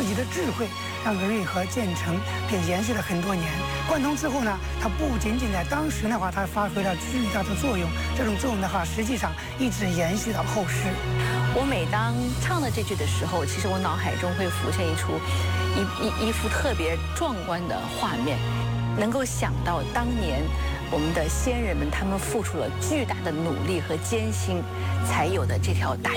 自己的智慧，让瑞和建成便延续了很多年。贯通之后呢，它不仅仅在当时的话，它发挥了巨大的作用，这种作用的话，实际上一直延续到后世。 我每当唱到这句的时候，其实我脑海中会浮现一幅特别壮观的画面，能够想到当年我们的先人们他们付出了巨大的努力和艰辛，才有的这条大